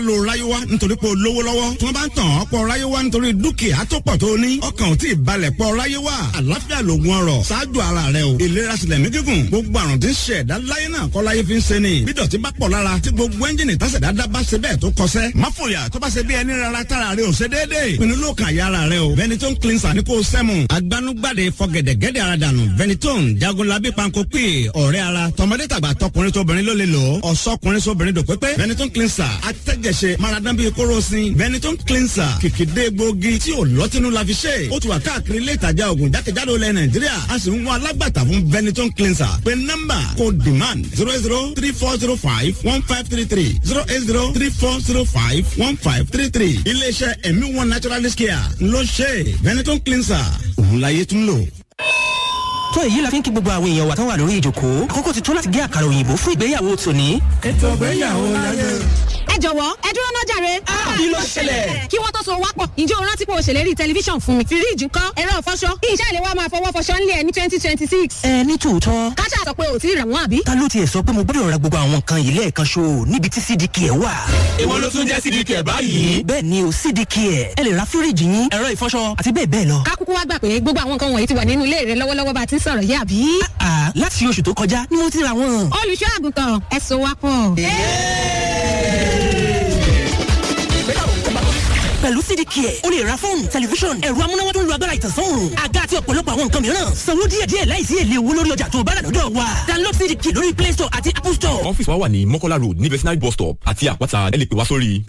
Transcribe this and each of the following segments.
lo ráyéwá nítorí pé o lówó lọ́wọ́ tí wọ́n bá ń tàn ọ́ pọ̀ ráyéwá nítorí dúkìá tó pọ̀ tó ní ọkàn ò tí ì balẹ̀ pọ̀ ráyéwá àlàáfíà lògùn ọrọ̀ ṣáájú ara rẹ o ìlera sílẹ̀ mí gígùn gbogbo àrùn tí ń ṣe ẹ̀dá láyé náà kọ́ láyé fi ń ṣe ni bí dọ̀tí bá pọ̀ lára tí gbogbo ẹ́ńjìnì tásẹ̀dá dá bá ṣe bẹ́ẹ̀ tó kọsẹ́ má fòyà tó bá ṣe bí ẹni rárá tára rẹ ò ṣe déédéé pinnu ló kàn yá ara rẹ o Ventolin cleanser ní kò sẹ́mu agbanugbade fọgẹ̀dẹ̀gẹ̀dẹ̀ ara dànù Ventolin jagunlabi panko pè ọ̀rẹ́ ara tọmọdé tàgbà tọkùnrin tóbìnrin ló lè lò ọ̀sọ́kùnrin sóbìnrin dò pépé Ventolin cleanser atẹ́jẹsẹ maradan bíi kóròsìn Ventolin cleanser kìkìdé gbòógì tí ò lọ́tínú la fi ṣe ó ti wà káàkiri ilé ìtajà ògùn jákèjádò ilẹ̀ Nàìjíríà a sì ń wá alágbàtà fún Ventolin cleanser pé nọ́mbà kò demand 08034051533 08034051533 iléeṣẹ́ ẹ̀mí wọn naturalist care ló ṣe Ventolin cleanser òun láyé tún lò. tó èyí la fi ń kí gbogbo àwọn èèyàn wa tán wà lórí ìjòkó àkókò ti tó láti gé àkàrà òyìnbó fún ìgbéyàwó tòní. ètò ìgbéyàwó láyé. ẹ jọ̀wọ́ ẹ dúró náà jàre. kí ló ṣẹlẹ̀? kí wọ́n tó so wápọ̀ ǹjẹ́ o rántí pé o ṣèlérí tẹlifíṣàn fún mi. fíríìjì ńkọ́ ẹ̀rọ ìfọṣọ iṣẹ́ ìléwọ́ máa fọwọ́ fọṣọ ńlẹ̀ ní 2026. ní tòótọ́. káṣá sọ pé o ti rẹ̀ wọ́n àbí. ta ló tiẹ̀ sọ pé mo gbọ́dọ̀ ra gbogbo àwọn nǹkan yìí lẹ́ẹ̀kan ṣo níbi tí CDK wà. èwo ló tún jẹ́ CDK báyìí. bẹ́ẹ̀ ni o CDK ẹ lè ra fíríìjì yín ẹ̀rọ ìfọṣọ àti bẹ́ẹ̀ bẹ́ẹ̀ lọ. kákúkú wá gbà pé gbogbo àwọn nǹkan wọ̀nyí ti wà nínú ilé rẹ lọ́wọ́lọ́wọ́ bá ti ń sọ̀rọ̀ yìí àbí. láti oṣù tó kọjá ni mo ti ra wọn. olùṣọ́ àgùntàn ẹ so wápọ̀. pẹ̀lú CDK o lè ra fóònù tẹlifíṣọ̀n ẹ̀rọ amúnáwá tó ń lo agbára ìtànsán òòrùn àga àti ọ̀pọ̀lọpọ̀ àwọn nǹkan mìíràn sanwó díẹ̀díẹ̀ láìsí èlé owó lórí ọjà tó o bá rà lọ́dọ̀ wa download CDK lórí Play Store àti Apple Store. ọ́fíìsì wa wà ní Mọ́kọ́lá road ní Vetinary bus stop àti àpáta ẹ lè pè wá sórí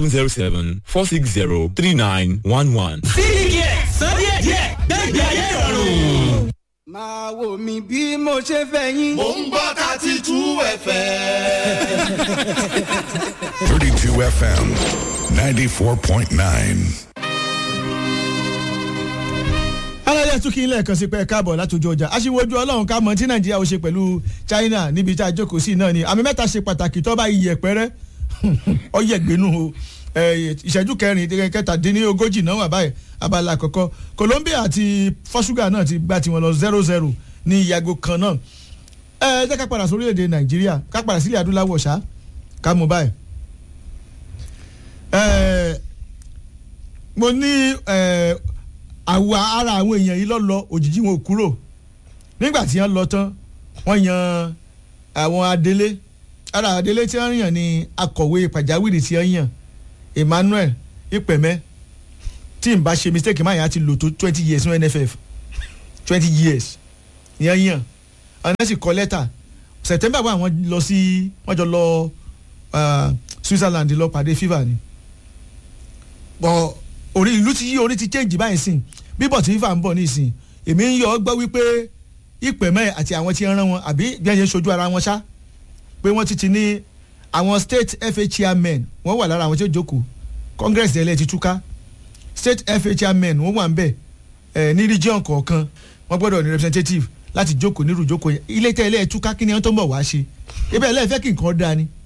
0707-460-3911. CDK sọ díẹ̀díẹ̀ gbẹ̀gbẹ̀ ayé ìrọ̀rùn. máa wò mí bí mo ṣe fẹ́ yín. mo ń gbọ́ 32 FM. 32 FM 94.9. aláyẹ̀ tún kí n lẹ́ẹ̀kan sí pé káàbọ̀ látòjú ọjà aṣíwájú ọlọ́run ká mọ̀ tí nàìjíríà ó ṣe pẹ̀lú China níbi tá a jókòó sí náà ni àmì mẹ́ta ṣe pàtàkì tó bá iyẹ̀ pẹ́rẹ́ ọyẹ̀gbẹ́nu o ìṣẹ́jú kẹtàdínlógójì náà wà báyìí abala àkọ́kọ́ Colombia àti Portugal náà ti gbá tiwọn lọ 0-0 ní ìyàgò kan náà. Jẹ́ ká padà sórílẹ̀-èdè Nàìjíríà ká padà sílẹ̀ adúláwọ̀ ṣá ká mú báyìí. Mo ní ara àwọn èèyàn yìí lọ́lọ́ òjijì wọn ò kúrò nígbà tí wọ́n lọ tán wọ́n yan àwọn adelé ara adelé tí wọ́n yàn ní akọ̀wé pàjáwìrì tí wọ́n yàn Emmanuel Ipeme tí n bá ṣe mistake máa yàn á ti lò tó 20 years ní NFF 20 years yàn ọ̀nà sì kọ lẹ́tà September wà wọ́n lọ sí wọ́n jọ lọ Switzerland lọ pàdé FIFA ni bọ̀ orí ìlú ti yí orí ti change báyìí sìn bíbọ̀ tí FIFA ń bọ̀ nísìn èmi ń yọ gbọ́ wípé Ipeme àti àwọn tí ń rán wọn àbí bí wọ́n ṣe ń ṣojú ara wọn ṣá pé wọ́n ti ní àwọn state FA chairmen wọ́n wà lára àwọn tí ó jókòó Congress ẹlẹ́ ti túká state FA chairmen wọ́n wà ń bẹ̀ ní region kọ̀ọ̀kan wọ́n gbọ́dọ̀ ní representative láti jókòó nírú jókòó yẹn ilé tẹ́ ẹlẹ́ túká kí ni wọ́n tó ń bọ̀ wá ṣe ibẹ̀ ẹlẹ́ fẹ́ kí nǹkan dáa ni.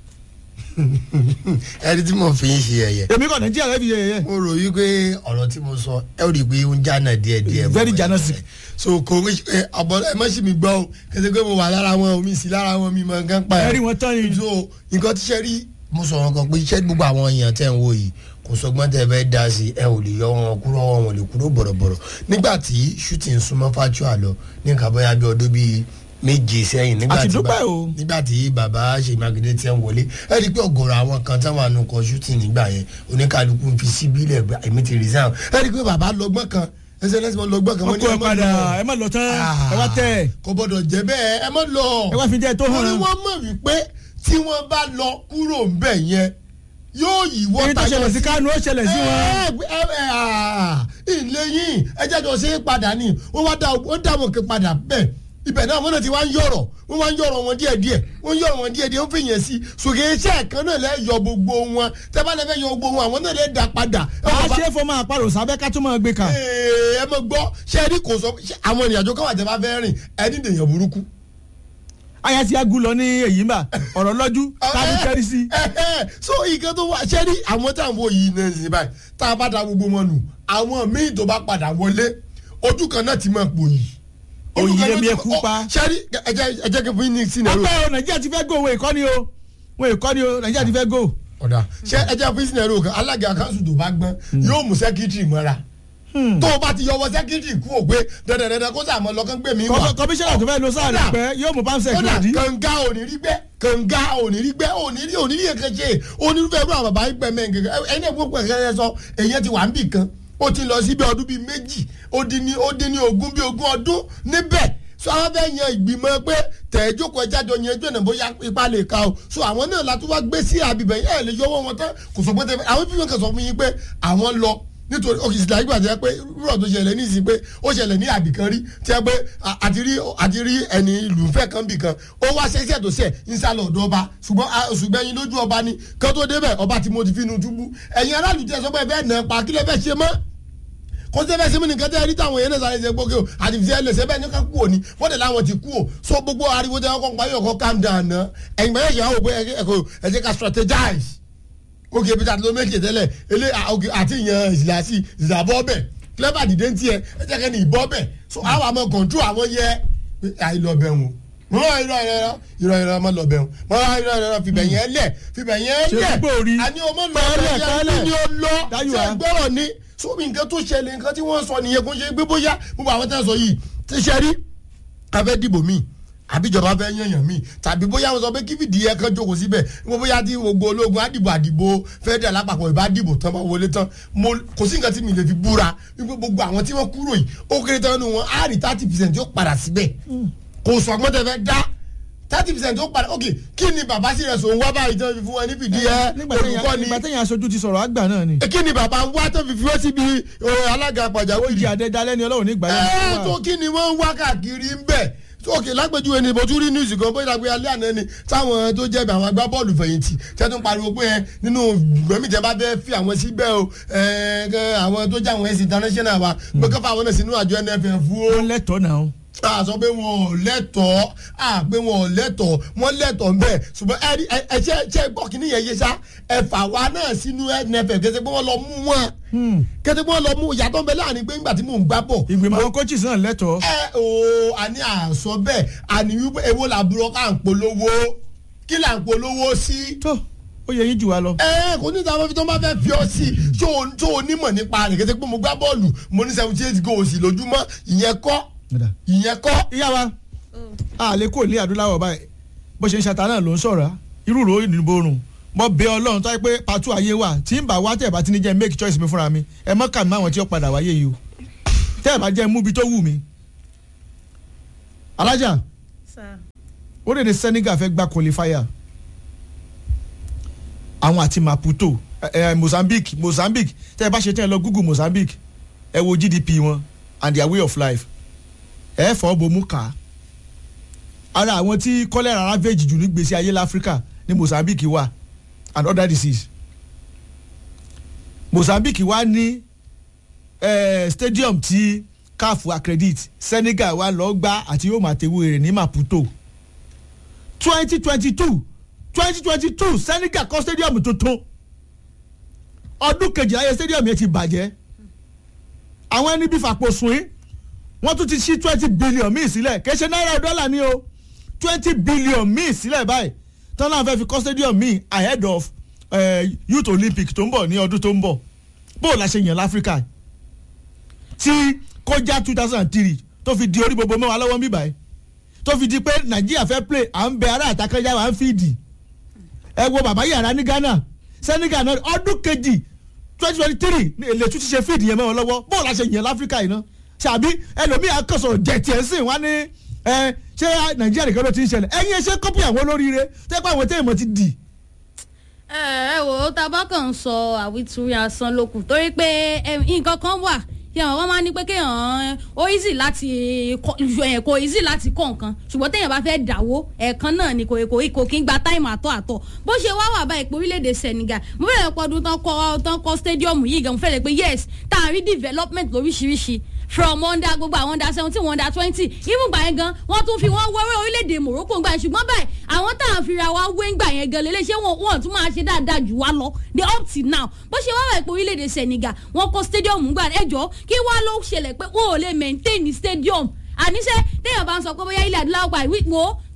ẹni tí mo fi ń ṣe ẹ̀yẹ. èmi kàn Nàìjíríà rẹ fi ṣe ẹ̀yẹ. mo rò yí pé ọ̀rọ̀ tí mo sọ ẹ ò rí i pé ó ń jánà díẹ̀díẹ̀. very janasi. so kò ẹ má ṣì mí gbọ́ o kẹsẹ̀ pé mo wà lára wọn omi sí lára wọn mi máa ń gán pa ẹ̀. ẹ rí wọn tán ni. so nǹkan tíṣẹ́ rí mo sọ̀rọ̀ kan pé iṣẹ́ gbogbo àwọn èèyàn tẹ̀ ń wò yìí kò sọgbọ́n tẹ́ fẹ́ dá sí ẹ ò lè yọ wọn kúrò wọn lè kúrò bọ̀rọ̀bọ̀rọ̀ nígbà tí shooting súnmọ́ Fatua lọ ní nǹkan bóyá bí ọdún bíi méje sẹ́yìn nígbà tí bàbá Ṣèyí Mákindé ti ń wọlé ẹ rí i pé ọ̀gọ̀rọ̀ àwọn kan táwọn àánú kan shooting nígbà yẹn oníkàlùkù ń fi síbílẹ̀ èmi ti resign ẹ rí i pé bàbá lọ́gbọ́n kan ẹsẹ̀ lẹ́sìn mọ́ lọ́gbọ́n kan wọ́n ní ẹ má lọ tán ẹ wá tẹ̀. kò gbọ́dọ̀ jẹ́ bẹ́ẹ̀ ẹ má lọ. ẹ wá fi jẹ́ tó hàn. wọ́n mọ̀ wípé tí wọ́n bá lọ kúrò ńbẹ̀ yẹn yóò yí wọ́n tayọ sí. èyí tó ṣẹlẹ̀ sí Kánú ó ṣẹlẹ̀ sí wọn. ilé yìí ẹ jẹ́ jọ ṣe é padà ní wọ́n wá dá wọn kí padà bẹ́ẹ̀ ibẹ̀ náà wọ́n náà ti wá ń yọ̀rọ̀ wọn díẹ̀díẹ̀ ó fi yẹn sí sòkè iṣẹ́ kan náà lẹ́ yọ gbogbo wọn tẹ́bá lẹ́fẹ̀ yọ gbogbo wọn àwọn náà lẹ́ dá padà. a ṣe é fọ́ máa parò sábẹ́ ká tó máa gbé kan. ẹ mọ gbọ́ ṣé ẹni kò sọ àwọn ìrìnàjò káwá tẹ́ bá fẹ́ rìn ẹni dèèyàn burúkú. aya ti agun lọ ní èyí mà ọ̀rọ̀ lọ́jú tábí kẹ́rì sí. so ìkan tó wá ṣé ní àwọn táwọn wo yìí náà ṣe báyìí tá a bá da gbogbo wọn nù àwọn míì tó bá padà wọlé ojú kan náà ti máa pò yìí òyìnbó mi ẹkú pa. sẹ́rí ẹ̀jẹ̀ kí n fún yín ní sinero. ọgbà o Nàìjíríà ti fẹ́ go wọn ìkọ́ni o Nàìjíríà ti fẹ́ go. ọ̀dà ṣé ẹjẹ́ fún ìsìn ẹ̀rọ kan alága kanṣu tó bá gbọ́n yóò mú sẹ́kítírì mọ́ra tó o bá ti yọwọ́ sẹ́kítírì kú ò pé dandandandan kó sàmọ́ lọ́kàn gbé mi wá. kọmíṣánná tó fẹ́ lo sáà rẹ̀ pẹ́ yóò mú pamsec lòdì. kànga òní rí gbẹ́ òní rí èké ṣe onírúfẹ́ irú àwọn bàbá yìí pẹ́ mẹ́rin gẹ́gẹ́ ẹni ẹ̀kọ́ pẹ̀kẹ́ sọ èyí ti wà ń bì kan ó ti lọ sí bí ọdún bíi méjì ó dín ní ogún ọdún níbẹ̀ so àwọn fẹ́ yan ìgbìmọ̀ pé tẹ̀ẹ́jókòó ẹjájọ yẹn ẹjọ́ náà bóyá ipa lè ka o so àwọn náà la tún wá gbé sí àbíbẹ̀ yẹn lè yọwọ́ wọn tán kò sọ pé tẹ́fẹ́ àwọn fífi kan sọ fún yín pé àwọn lọ nítorí òkìsìlá ìgbà tí wọ́n pé rúrọ̀ tó ṣẹlẹ̀ ní ìsìn pé ó ṣẹlẹ̀ ní àbìkan rí tí wọ́n pé àti rí ẹni ìlú fẹ́ kan bì kan ó wá ṣẹ́ṣẹ́ tó ṣẹ̀ ń sálọ ọ̀dọ̀ ọba ṣùgbọ́n ẹyin lójú ọba ni kán tó débẹ̀ ọba tí mo ti fi nu túbú ẹ̀yin aráàlú tẹ̀ sọ pé bẹ́ẹ̀ nà pa kílẹ̀ fẹ́ ṣe mọ́ kò sí ẹfẹ sẹmi nìkan tẹ ẹ rí táwọn èèyàn náà sáré ṣe gbókè o àti fi ṣe lẹsẹ bẹ́ẹ̀ ní ká kú òní wọ́n dẹ̀ láwọn ti kú o so gbogbo ariwo tẹ ọkọ̀ nǹkan yóò kọ́ calm down náà ẹ̀yin bẹ́ẹ̀ ṣe àwọn òpin ẹ ṣe ká strategize òkè peter ló méjì tẹ́lẹ̀ ilé àti ìyẹn ìsìlásì ìsìlàbọ̀ bẹ̀ clever dìde ń tiẹ̀ ẹ jẹ́ kẹ́ni ìbọ̀ bẹ̀ so àwọn àmọ́ control àwọn yẹ àìlọ́bẹ̀ wọn ìrọ̀ ọmọ lọ bẹ̀rù fìbẹ̀ yẹn lẹ̀ àní ọmọ lọ bẹ̀rù ni ó lọ ṣe gbọ́rọ̀ ni sómi nǹkan tó ṣẹlẹ̀ nǹkan tí wọ́n sọ nìyẹn kó ṣe gbé bóyá gbogbo àwọn tẹ́ sọ yìí ti ṣe rí abẹ́ dìbò míì àbíjọba fẹ́ yànyàn míì tàbí bóyá wọ́n sọ pé kí fìdí ẹ̀ kan jókòó síbẹ̀ bóyá tí gbogbo ológun àdìbò fẹ́dẹ̀ lápapọ̀ ìbá dìbò tán bá wọlé tán kò sí nǹkan tí mi lè fi búra wípé gbogbo àwọn tí wọ́n kúrò yìí ó kéré tán nínú wọn á rí 30% yóò padà síbẹ̀ kò sọ àgbọ̀n tẹ fẹ́ dá 30% ó padà ok kí ni bàbá sí rẹ̀ sòun wá báyìí tán fi fún wọn ní fìdí ẹ̀ olùkọ́ ni nígbà téèyàn aṣojú ti sọ̀rọ̀ àgbà náà ni. kí ni bàbá wá tán fi fi wọ́n síbi alága pàjáwìrì. ìjì àdẹ́dálẹ́ ni ọlọ́run nígbà yẹn. tó kí ni wọ́n ń wá káàkiri ń bẹ̀ òkè lágbèjúwe ni mo tún rí news kan bóyá pé alẹ́ àná ni táwọn tó jẹ́ àwọn agbábọ́ọ̀lù fẹ̀yìntì tẹ́ tún pariwo pé nínú gbẹ̀mí tẹ́ bá fẹ́ fi àwọn síbẹ̀ o àwọn tó jẹ́ àwọn ẹ̀sìn international wa pé káfá àwọn náà sínú àjọ NFF fún o. wọ́n lẹ́tọ̀ọ́ náà. a sọ pé wọn ò lẹ́tọ̀ọ́ wọ́n lẹ́tọ̀ọ́ mbẹ́ ṣùgbọ́n ẹ ṣe gbọ́ kí nìyẹn yé sá ẹ fà wá náà sínú NFF kẹsẹ̀ pé wọ́n lọ mú wọn kẹsẹ̀ pé wọ́n lọ mú ìyàtọ̀ mbẹ́ láàrin pé ńgbà tí mò ń gbá bọ̀. ìgbìmọ̀ àwọn coaches náà lẹ́tọ̀ọ́. àní àsọ bẹ́ẹ̀ àní wípé èwo làbúrò ká ń polówó kí là ń polówó sí. tó ó yẹ yín jù wá lọ. kò ní sábà fi tó bá fẹ́ fi ọ sí tó onímọ̀ nípa rẹ̀ kẹsẹ̀ pé mo gbá bọ́ọ̀lù mo ní 78 goals lójúmọ́ ìyẹn kọ́. ìyá wa a lè kó ní adúláwọ̀ báyìí bó ṣe ń ṣàtà náà ló ń sọ̀rọ̀ irú ro ìdìbòrùn mo bẹ Ọlọ́run tó yẹ pé pàtó ayé wà tí ń bá wá tẹ̀ bá ti ní jẹ́ make choice mi fúnra mi ẹ mọ́ kà mí àwọn tí ó padà wáyé yìí o tẹ́ ẹ bá jẹ́ mú bi tó wù mí. alájà ó lè ní Senegal fẹ́ gba qualifier àwọn àti Maputo Mozambique tẹ́ ẹ bá ṣe tẹ́ ẹ lọ Google Mozambique ẹ wo GDP wọn and their way of life ẹ fọ́ bomú ká ara àwọn tí cholera ravage jù ní gbèsè ayé láfíríkà ní Mozambique wà and other disease Mozambique wà ní stadium tí CAF accredit Senegal wà lọ gbá àti yóò máa tẹ̀wé rẹ̀ ní Maputo 2022 Senegal kọ́ stadium tuntun ọdún kejì ayé stadium yẹn ti bàjẹ́ àwọn ẹni bí fàpọ̀ sùn yín wọ́n tún ti ṣí 20 billion míì sílẹ̀ kì í ṣe náírà dọ́là ní o 20 billion míì sílẹ̀ báyìí tán náà fẹ́ fi kọ́ stadium míì ahead of youth olympic tó ń bọ̀ ní ọdún tó ń bọ̀ bó la ṣe yàn láfíríkà tí kọjá 2003 tó fi di orí gbogbo mọ́ wa lọ́wọ́ ń bí báyìí tó fi di pé nàìjíríà fẹ́ play à ń bẹ ará àtàkẹ́jà wa ń fìdí ẹ wo bàbá yàrá ní ghana senegal náà ọdún kejì 2023 ní èlé tún ti ṣe fìdí yẹn mọ́ wọn lọ́wọ́ bó la ṣe yàn láfíríkà yìí náà ṣàbí ẹlòmíì akọ̀sọ̀ jẹ̀tì ẹ̀sìn wá ní ṣé nàìjíríà nìkan ló ti ń ṣẹlẹ̀ ẹ̀yin ẹ ṣe kọ́pì àwọn olóríire tẹ́pẹ́ àwọn téèmọ̀ ti dì. ẹ wò ó tabakàn ń sọ àwítúrí asán lókù torí pé nǹkan kan wà yẹn wọ́n máa ní pé kéèyàn ó easy láti kò easy láti kọ́ nǹkan ṣùgbọ́n téèyàn bá fẹ́ dàwó ẹ̀ẹ̀kan náà ni kò kí ń gba táìmù àtọ̀ bó ṣe wá wà báyìí pé orílẹ̀-èdè Senegal mo fẹ́rẹ̀ pọ́dún tán kọ́ stadium yìí gan mo fẹ́rẹ̀ pé yes tá a rí development lóríṣiríṣi from under gbogbo àwọn under 17 under 20 even gbà yẹn gan wọ́n tún fi wọ́n wọ́rẹ́ orílẹ̀-èdè Morocco gbà yẹn ṣùgbọ́n báyìí àwọn tá à ń fira wa wé ńgbà yẹn gan lélẹ́ ṣé wọ́n tún máa ṣe dáadáa jù wá lọ the up till now bó ṣe wá wà pé orílẹ̀-èdè Senegal wọ́n kọ́ stadium gbà ẹjọ́ kí wá ló ṣẹlẹ̀ pé wọ́n ò lè maintain stadium àníṣe téèyàn bá ń sọ pé bóyá ilẹ̀ adúláwọ̀ pa ìwíwo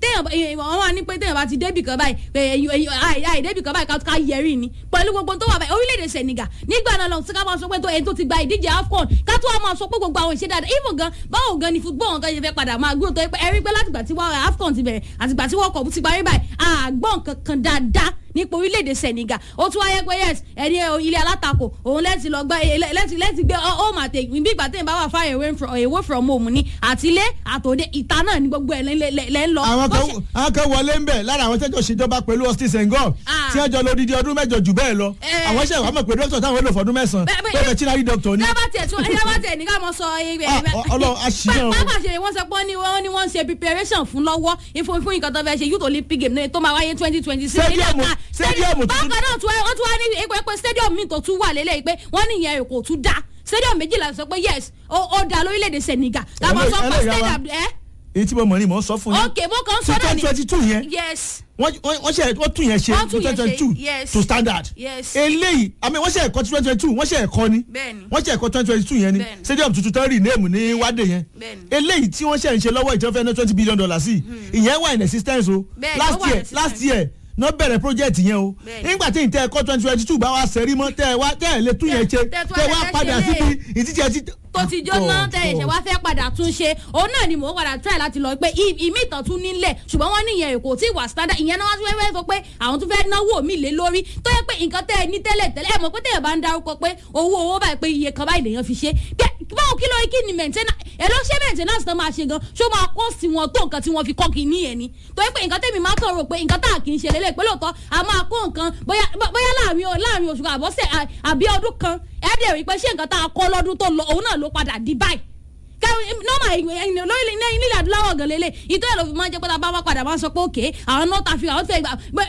téèyàn wọ́n wá ní pé téèyàn bá ti débì kan báyìí àìdébì kan báyìí ká yẹrí ni pẹ̀lú gbogbo tó wà báyìí orílẹ̀-èdè Senegal nígbà náà lọ sí ká máa sọ pé èyí tó ti gba ìdíje AFCON ká tó wà máa sọ pé gbogbo àwọn ìṣe dáadáa even gan báwo gan ni football wọn kan ṣe fẹ́ padà máa gbóhùn tó yẹ pé ẹ̀rí pé látìgbà tí AFCON ti bẹ̀rẹ̀ àtìgbà tí World Cup ti parí báyìí àgbọ̀n kankan dáadáa nípa orílẹ̀-èdè Senegal ó tún wáyé pé yes ẹni ilé alátakò òun lẹ́tì lọ gbá lẹ́tì gbé home àtẹ̀gbìn bí ìgbà tẹ̀yìn bá wà far away from home ni àtìlé àtòdé ìta náà ní gbogbo ẹ̀ lẹ́ ń lọ. àwọn kan wọlé ń bẹ̀ lára àwọn tẹ́jọ́ ṣèjọba pẹ̀lú Austin Senghor tí wọ́n jọ lọ dídí ọdún mẹ́jọ jù bẹ́ẹ̀ lọ àwọn ṣe wàá mọ̀ pé dókítà táwọn lò fọdún mẹ́sàn-án tó fẹ́ tí náà rí dókítà ní. yàrá tẹ̀ ní ká mọ sọ Ọlọ́run aṣíyàn pápá ṣe wọ́n sọ pé wọ́n ṣe preparation fún lọ́wọ́ fún nǹkan tó fẹ́ ṣe Youth Olympic Game tó máa wáyé 2026. bákan náà wọ́n tún wá ní pé stadium mi tó tún wà lélẹ́yìí pé wọ́n ní ìyẹn kò tún dá stadium méjìlá sọ pé yes ó dá lórílẹ̀‐èdè Senegal làwọn sọ pé stadium èyí tí mo mọ̀ ni mò ń sọ fún yín. ok mo kàn ń sọ náà ni 2022 yẹn. yes. wọ́n tún yẹn ṣe 2022 to standard. yes. eléyìí àmì wọ́n ṣe ẹ̀kọ́ 2022 wọ́n ṣe ẹ̀kọ́ ni. bẹ́ẹ̀ni. wọ́n ṣe ẹ̀kọ́ 2022 yẹn ni stadium tuntun tán rí néèmù ní wádé yẹn. bẹ́ẹ̀ni. eléyìí tí wọ́n ṣe ń ṣe lọ́wọ́ ìjọba ẹ̀ ná $20 billion sí ìyẹn wà in existence o. last year náà bẹ̀rẹ̀ project yẹn o nígbà tí ìtẹ́ ẹ̀kọ́ 2022 bá wá sẹ́rí mọ́ tẹ́ ẹ lè tún yẹn ṣe tẹ́ wá padà síbi ìdíje tó ti jóná tẹ ẹ̀ṣẹ̀ wá fẹ́ padà tún ṣe òun náà ni mò ń padà try láti lọ pé ìmí ìtàn tún nílẹ̀ ṣùgbọ́n wọ́n níyẹn èkó tí ìwà standard ìyẹn náà wọ́n tún fẹ́ sọ pé àwọn tún fẹ́ náwó mi lé lórí tó yẹ pé nǹkan tẹ́ ẹ ní tẹ́lẹ̀ ẹ mọ̀ pé tẹ́yẹ̀ bá ń darúkọ pé owó báyìí pé iye kan báyìí lèèyàn fi ṣe báwo kí ló yẹ kí ni maintenance tó máa ṣe gan ṣó máa kọ́ sí wọn tó nǹkan tí wọ́n fi kọ́ kí ní yẹn ni tó yẹ pé nǹkan tẹ́mi máa kàn rò pé nǹkan tá à kì í ṣe lélẹ̀ pé lóòótọ́ a máa kó nǹkan bóyá láàrin oṣù àbọ̀sẹ̀ àbí ọdún kan ẹ̀ẹ́dẹ̀ rí pé ṣé nǹkan tá a kọ́ lọ́dún tó lọ òun náà ló padà di báyìí nọ́ọ̀mà lórílẹ̀ ilẹ̀ adúláwọ̀ gan lélẹ̀ ìtọ́ ẹ̀ ló fi máa ń jẹ́ pé tá a bá wá padà máa ń sọ pé òkè àwọn North Africa àwọn tẹ̀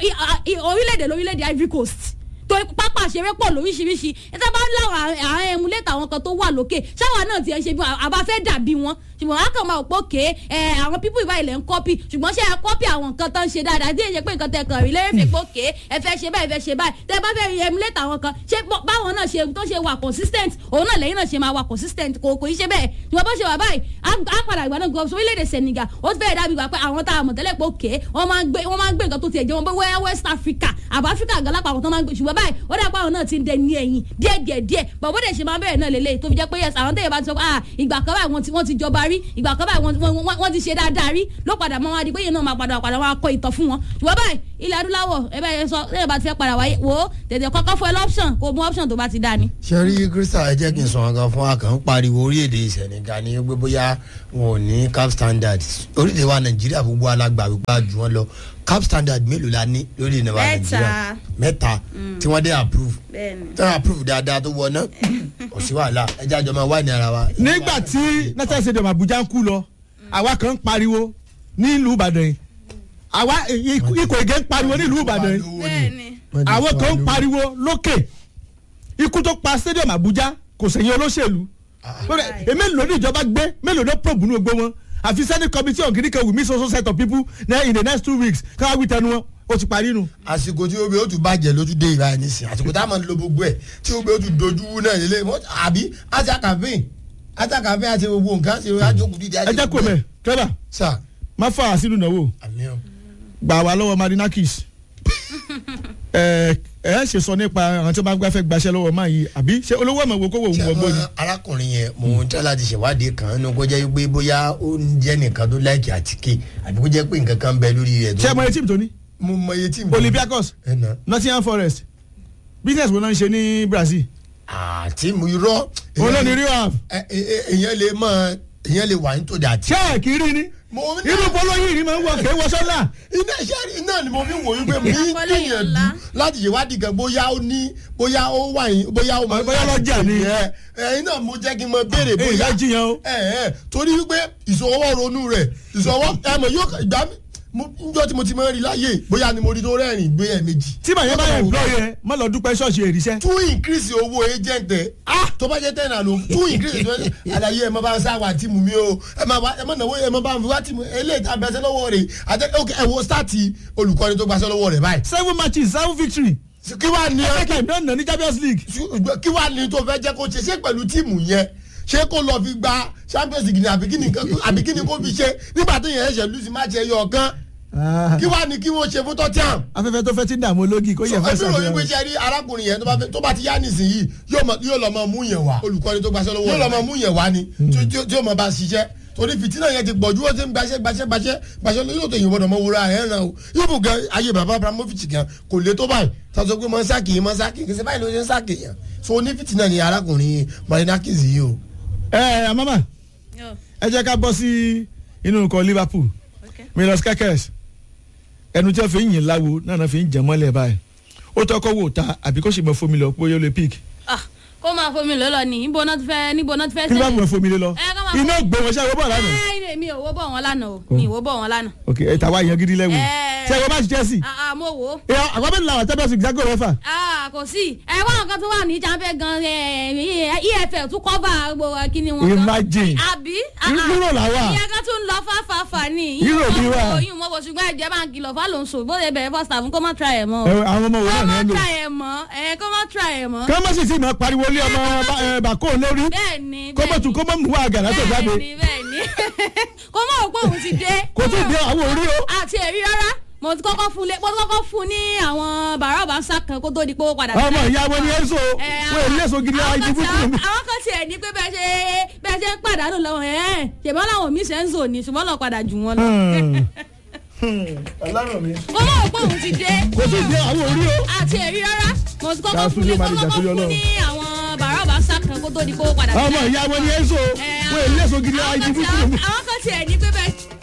orílẹ̀-èdè Ivory Coast tó pápá àṣeré pọ̀ lóríṣiríṣi ẹ̀ta bá ń láwọn àwọn emulate àwọn kan tó wà lókè ṣáwa náà ti ẹ̀ ṣe bí àbá fẹ́ dàbí wọn ṣùgbọ́n a kàn máa pò ké àwọn pípù ìbá ilẹ̀ ń kọ́pì ṣùgbọ́n ṣé ẹ kọ́pì àwọn nǹkan tó ń ṣe dáadáa tí èyí ṣe pé nǹkan tẹ kàn rí lẹ́yìn fi pò ké ẹ fẹ́ ṣe báyìí tẹ bá fẹ́ emulate àwọn kan ṣé báwọn náà ṣe tó ṣe wà consistent òun náà lẹ́yìn náà ṣe máa wà consistent kò í ṣe bẹ́ẹ̀ ṣùgbọ́n bó ṣe wà báyìí á padà ìgbà náà gọ́ọ̀sì orílẹ̀-èdè Senegal ó fẹ́ẹ̀ dàbí gbà pé àwọn tá a mọ̀ tẹ́lẹ̀ pò ké wọ́n máa ń gbé nǹkan tó tiẹ̀ jẹ́ wọn bó West Africa àbá Africa gan lápapọ̀ tó máa ń gbé ṣùgbọ́n báyìí ó dà pé àwọn náà ti ń dẹ ní ẹ̀yìn díẹ̀ bọ̀bọ̀ dẹ̀ ṣe máa bẹ̀rẹ̀ náà lélẹ̀ tó fi jẹ́ pé yes àwọn tẹ̀yẹ̀ bá ti sọ pé ìgbà kan báyìí wọ́n ti jọba rí ìgbà kan báyìí wọ́n ti ṣe dáadáa rí ló padà mọ́ wọn adi pé yẹn náà máa padà wọn kọ ìtàn fún wọn ṣùgbọ́n báyìí ilẹ̀ adúláwọ̀ ẹ bá yẹn sọ tẹ̀yẹ̀ bá ti fẹ́ padà wáyé wò ó tètè kọ́kọ́ fún ẹ lọ́pṣọ̀n kó mú option tó bá ti dá ni. sẹ́rí Crystal ẹ jẹ́ kí n sọ nǹkan fún akàn pariwo orílẹ̀-èdè Senegal ní pé bóyá wọn ò ní cap standard orílẹ̀-èdè wa Nàìjíríà gbogbo alágbà gbogbo jù wọn lọ cap standard mélòó la ní lórí ìnáwó Nàìjíríà mẹ́ta tí wọ́n dé approve tí wọ́n approve dáadáa tó wọ náà kò sí wàhálà ẹja àjọ máa wá ní ara wa. nígbà tí national stadium Abuja ń kú lọ àwa kan ń pariwo nílùú Ìbàdàn àwa ikọ̀ ègé ń pariwo nílùú Ìbàdàn àwọn kan ń pariwo lókè ikú tó pa stadium Abuja kò sẹ̀yìn olóṣèlú mélòó ní ìjọba gbé mélòó ló probe ní gbogbo wọn àfi senate committee on kìnìkan will meet social set of people in the next 2 weeks káwá wí tẹnu wọn ó ti parí nu. àsìkò tí obi ó tún bàjẹ́ lójú dé ìlà ẹni sìn àsìkò tá a máa ń lo gbogbo ẹ̀ tí obi ó tún dojú wú náà nílé àbí ata campaign àti gbogbo nǹkan ṣe àjòkù dídí àjòkù. ẹ jẹ́ kó mẹ́ kẹ́bà má fà á sínú ìnáwó gbà wá lọ́wọ́ Marinakis ẹ ṣe sọ nípa àwọn tí wọ́n bá fẹ́ gbaṣẹ́ lọ́wọ́ máa yí àbí ṣé olówó ọmọ wo kó wò wọ́n gbọ́ ni. arákùnrin yẹn mò ń tẹ́ láti ṣèwádìí kan ní kó jẹ́ pé bóyá ó ń jẹ́ nìkan tó láìkì àtìké àbí kó jẹ́ pé nǹkan kan bẹ lórí rẹ̀. ṣé ẹ mọ iye tíìmù tó ní. mo mọ iye tíìmù. Olympiacos Nottingham Forest business wo náà ń ṣe ní Brazil. tíìmù irọ́. olóòní rio ave. èèyàn lè wà nítorí àti. ṣé ẹ kiri ni inú pọlọyìn ni máa ń wọ kéwọ sọlá. iná iṣẹ́ iná ni mo fi wò wípé mi gbìyànjú láti ṣèwádìí kan bóyá ó ní bóyá ó wà yín bóyá ó máa bóyá lọ́jà ni. iná mo jẹ́ kí n mọ béèrè bóyá. ìyá jiyàn o. torí wípé ìṣòwò ronú rẹ̀ ìṣòwò ẹ̀mọ̀ yóò gbà mí njọ́ tí mo ti máa ń rí láyé bóyá ni mo rí tó rẹ́rìn gbé ẹ̀ méjì. tí màá yẹn bá yẹn gbọ́ yẹn má lọ dúpẹ́ ṣọ́ọ̀ṣì èrìṣẹ́. tún increase owó agent ẹ̀ tó bá jẹ́ tẹ́nà ló tún increase àlàyé ẹ̀ mọ́ bá ń sáwà tìmù mi o ẹ̀ mọ́ náwó ẹ̀ mọ́ bá ń fi wá tìmù eléyìí tá a bẹ̀rẹ̀ lọ́wọ́ rẹ̀ ẹ̀ wo start olùkọ́ni tó gbaṣẹ́ lọ́wọ́ rẹ̀ báyìí. 7 matches 7 victory. kí wàá ní ẹ ní Champions League. kí wàá ní tó fẹ́ jẹ́ kó ṣe pẹ̀lú tìmù yẹn ṣé kó lọ fi gba Champions League ni àbí kí ni kó fi ṣe nígbà tó yẹn ẹ̀ṣẹ̀ lùsì má ṣe yọ ọ̀kan. kí wàá ní kí wọ́n ṣe fún Tottenham. afẹ́fẹ́ tó fẹ́ ti ń dààmú ológi kó yẹ fẹ́ sàbẹ̀wò. ẹbí ròyìn pé ṣe rí arákùnrin yẹn tó bá ti yá nísìnyí yóò lọ mọ mú yẹn wá olùkọ́ni tó gbaṣẹ́ lọ́wọ́ yóò lọ mọ mú yẹn wá ni tí yóò mọ bá ṣiṣẹ́ torí fìtínà yẹn ti gbọ̀jú ó ti ń gbaṣẹ́ yóò tó yìnbọn ọmọ wúra ẹ̀ ràn o yóò bù gan ayé bàbá Abramovich gan kò lé tó báyìí tàbí pé mọ́sáàkì kì í ṣe báyìí ló ṣe ń sáàkì yẹn so ní fìtínà ni arákùnrin Marinakis yìí o. Amama ẹ jẹ́ ká bọ́ sí inú nǹkan Liverpool Milos Kekes ẹnu tí wọ́n fi ń yìn láwo náà fi ń jẹ́ mọ́lẹ̀ báyìí ó tọ́kọ́ wò ta àbí kó sì mọ fomi lọ pé yóò lè pick. kó máa fomi lọ ní níbo náà ti fẹ́ kí bá mọ̀ fomi lọ iná gbé wọn ṣe àwọn bọ̀ lánàá. mi ò wọ́ bọ̀ wọn lánàá o mi ò wọ́ bọ̀ wọn lánàá. ok ẹ tàwa yan gidi lẹ́wọ̀ ṣe ẹ̀rọ bá ti Chelsea. mo wò ó. àwọn bẹ́ẹ̀ ni làwọn Champions League jágò mẹ́fà. kò sí wọ́n nǹkan tó wà ní champion gan EFL tún cover gbogbo kíni wọn. imagine àbí. Euro làwà. ìyẹn kan tún lọ fáfáfá ní. Euro bí wà. oyún mọ́wọ́ ṣùgbọ́n ẹ̀jẹ̀ bá ń kìlọ̀ fálóńsò bó ṣe bẹ̀rẹ̀ first half kó má try ẹ̀ mọ́. àwọn ọmọ wo náà ní ẹ̀ kó má try ẹ̀ mọ́. kọ́ mọ́ sì sí mọ́ pariwo lé ọmọ bàkó lórí. bẹ́ẹ̀ni kó mọ̀ tún kó mọ̀ mú wa àgàrà tó jáde. bẹ́ẹ̀ni kó mọ̀ òpó òun ti dé. kò tí ì dé àwọn orí o. àti èrí rárá mo ti kọ́kọ́ fún ní àwọn bàrà ọ̀bánsá kan kó tó di pé ó padà. ọmọ ìyá wọn ni Enzo wọn èlé èso gidi láì dìbò fún mi. àwọn kan tiẹ̀ ní pé bẹ́ẹ̀ ṣe ń pàdánù lọ́wọ́ ṣèbọn làwọn míì ṣe ń zò ní ṣùgbọ́n lọ́ọ́ padà jù wọ́n lọ. ọlọ́run mi. mo mọ̀ òpó òun ti dé. kò tí ì dé àwọn orí o. àti èrí rárá mo ti kọ́kọ́ fún ní àwọn bàrà ọ̀bánsá kan kó tó di pé ó padà. ọmọ ìyá wọn ni Enzo wọn èlé èso gidi láì dìbò fún mi. àwọn kan tiẹ̀ ní pé bẹ́ẹ̀